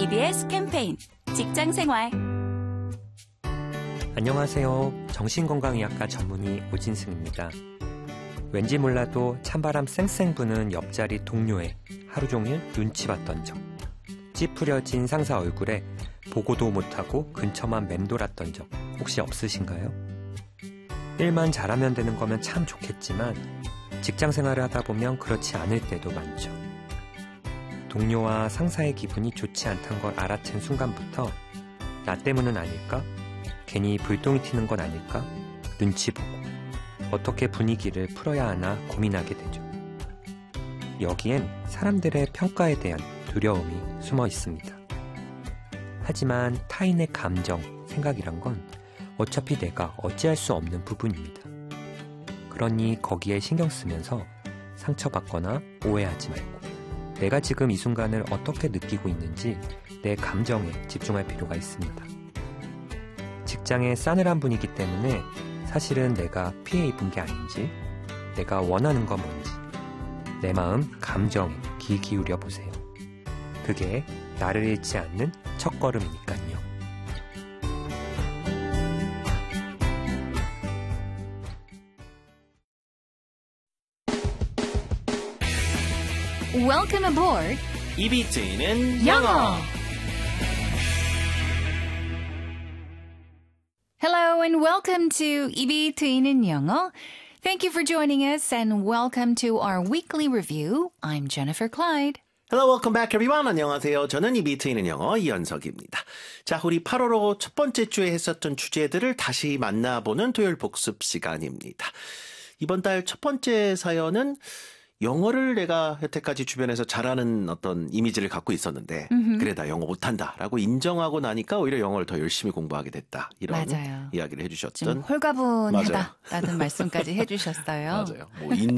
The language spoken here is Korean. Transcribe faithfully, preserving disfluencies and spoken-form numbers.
이비에스 캠페인 직장생활. 안녕하세요. 정신건강의학과 전문의 오진승입니다. 왠지 몰라도 찬바람 쌩쌩 부는 옆자리 동료의 하루 종일 눈치 봤던 적, 찌푸려진 상사 얼굴에 보고도 못하고 근처만 맴돌았던 적 혹시 없으신가요? 일만 잘하면 되는 거면 참 좋겠지만 직장 생활을 하다 보면 그렇지 않을 때도 많죠. 동료와 상사의 기분이 좋지 않다는 걸 알아챈 순간부터 나 때문은 아닐까? 괜히 불똥이 튀는 건 아닐까? 눈치 보고 어떻게 분위기를 풀어야 하나 고민하게 되죠. 여기엔 사람들의 평가에 대한 두려움이 숨어 있습니다. 하지만 타인의 감정, 생각이란 건 어차피 내가 어찌할 수 없는 부분입니다. 그러니 거기에 신경 쓰면서 상처받거나 오해하지 말고 내가 지금 이 순간을 어떻게 느끼고 있는지 내 감정에 집중할 필요가 있습니다. 직장의 싸늘한 분위기 때문에 사실은 내가 피해 입은 게 아닌지, 내가 원하는 건 뭔지, 내 마음, 감정에 귀 기울여 보세요. 그게 나를 잃지 않는 첫걸음이니까요. Welcome aboard. 입이 트이는 영어. Hello and welcome to 입이 트이는 영어. Thank you for joining us and welcome to our weekly review. I'm Jennifer Clyde. Hello, welcome back everyone. 안녕하세요. 저는 입이 트이는 영어 이현석입니다. 자, 우리 팔월호 첫 번째 주에 했었던 주제들을 다시 만나보는 토요일 복습 시간입니다. 이번 달 첫 번째 사연은 영어를 내가 여태까지 주변에서 잘하는 어떤 이미지를 갖고 있었는데 음흠. 그래 나 영어 못한다 라고 인정하고 나니까 오히려 영어를 더 열심히 공부하게 됐다. 이런 맞아요. 이야기를 해주셨던. 좀 홀가분하다 라는 말씀까지 해주셨어요. 맞아요. 뭐 인